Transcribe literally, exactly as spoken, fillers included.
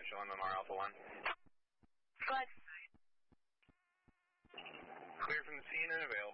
show M M R Alpha one. Go ahead. Clear from the scene and available.